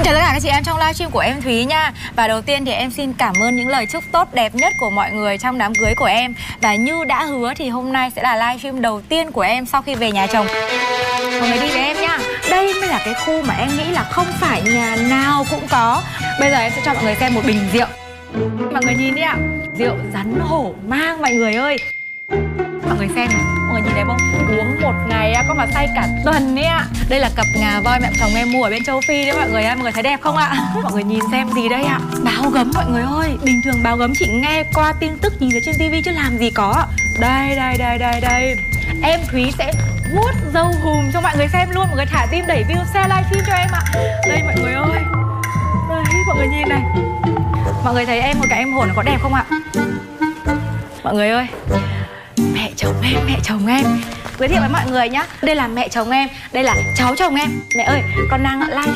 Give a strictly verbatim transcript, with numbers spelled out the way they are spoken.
Xin chào tất cả các chị em trong livestream của em Thúy nha. Và đầu tiên thì em xin cảm ơn những lời chúc tốt đẹp nhất của mọi người trong đám cưới của em. Và như đã hứa thì hôm nay sẽ là livestream đầu tiên của em sau khi về nhà chồng. Mọi người đi với em nhá. Đây mới là cái khu mà em nghĩ là không phải nhà nào cũng có. Bây giờ em sẽ cho mọi người xem một bình rượu. Mọi người nhìn đi ạ. Rượu rắn hổ mang mọi người ơi. Mọi người xem này, mọi người nhìn thấy không? Uống một ngày có mà say cả tuần ấy ạ. Đây là cặp ngà voi mẹ chồng em mua ở bên châu Phi đấy mọi người. Mọi người thấy đẹp không ạ? Mọi người nhìn xem gì đây ạ? Báo gấm mọi người ơi. Bình thường báo gấm chị nghe qua tin tức, nhìn thấy trên tivi chứ làm gì có. Đây đây đây đây đây. Em Thúy sẽ vuốt râu hùm cho mọi người xem luôn. Mọi người thả tim đẩy view share livestream cho em ạ. Đây mọi người ơi. Đây mọi người nhìn này. Mọi người thấy em một cái em hồn nó có đẹp không ạ? Mọi người ơi, mẹ chồng em, mẹ chồng em. Giới thiệu với mọi người nhá. Đây là mẹ chồng em, đây là cháu chồng em. Mẹ ơi, con đang live